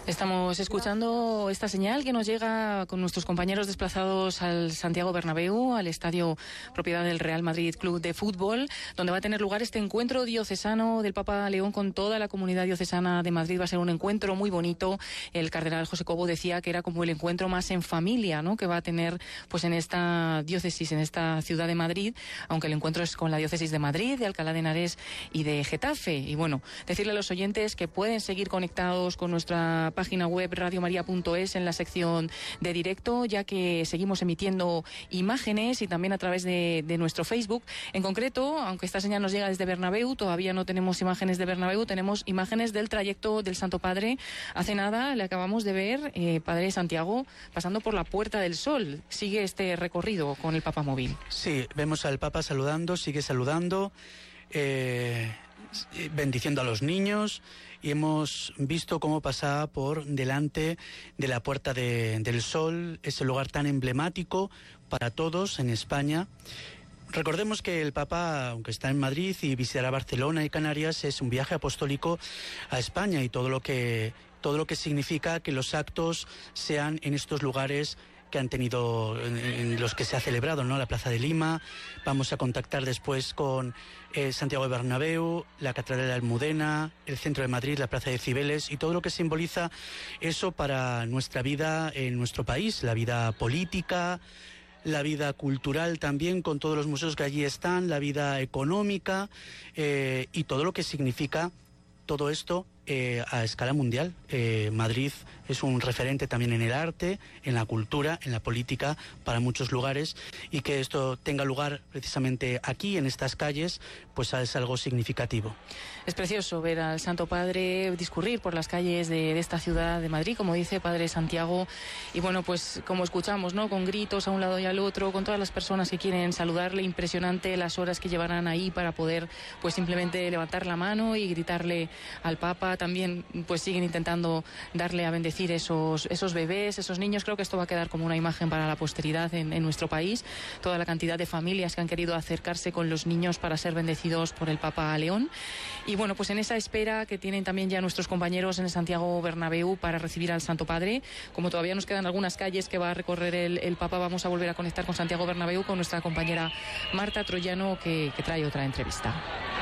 Estamos escuchando esta señal que nos llega con nuestros compañeros desplazados al Santiago Bernabéu, al estadio propiedad del Real Madrid Club de Fútbol, donde va a tener lugar este encuentro diocesano del Papa León con toda la comunidad diocesana de Madrid. Va a ser un encuentro muy bonito. El cardenal José Cobo decía que era como el encuentro más en familia, ¿no?, que va a tener pues en esta diócesis, en esta ciudad de Madrid, aunque el encuentro es con la diócesis de Madrid, de Alcalá de Henares y de Getafe. Y bueno, decirle a los oyentes que pueden seguir conectados con nuestra página web radiomaria.es en la sección de directo, ya que seguimos emitiendo imágenes y también a través de nuestro Facebook. En concreto, aunque esta señal nos llega desde Bernabéu, todavía no tenemos imágenes de Bernabéu, tenemos imágenes del trayecto del Santo Padre. Hace nada le acabamos de ver, Padre Santiago, pasando por la Puerta del Sol. Sigue este recorrido con el Papa móvil. Sí, vemos al Papa saludando, sigue saludando, bendiciendo a los niños, y hemos visto cómo pasaba por delante de la Puerta del Sol, ese lugar tan emblemático para todos en España. Recordemos que el Papa, aunque está en Madrid y visitará Barcelona y Canarias, es un viaje apostólico a España, y todo lo que significa que los actos sean en estos lugares que han tenido, en los que se ha celebrado, ¿no? La Plaza de Lima. Vamos a contactar después con Santiago de Bernabéu, la Catedral de Almudena, el centro de Madrid, la Plaza de Cibeles, y todo lo que simboliza eso para nuestra vida en nuestro país, la vida política, la vida cultural también, con todos los museos que allí están, la vida económica, y todo lo que significa todo esto a escala mundial. Madrid es un referente también en el arte, en la cultura, en la política, para muchos lugares, y que esto tenga lugar precisamente aquí, en estas calles, pues es algo significativo. Es precioso ver al Santo Padre discurrir por las calles de esta ciudad de Madrid, como dice Padre Santiago, y bueno, pues como escuchamos, ¿no?, con gritos a un lado y al otro, con todas las personas que quieren saludarle. Impresionante las horas que llevarán ahí para poder pues simplemente levantar la mano y gritarle al Papa. También pues siguen intentando darle a bendecir esos bebés, esos niños. Creo que esto va a quedar como una imagen para la posteridad en nuestro país. Toda la cantidad de familias que han querido acercarse con los niños para ser bendecidos por el Papa León. Y bueno, pues en esa espera que tienen también ya nuestros compañeros en el Santiago Bernabéu para recibir al Santo Padre, como todavía nos quedan algunas calles que va a recorrer el Papa, vamos a volver a conectar con Santiago Bernabéu, con nuestra compañera Marta Troyano, que trae otra entrevista.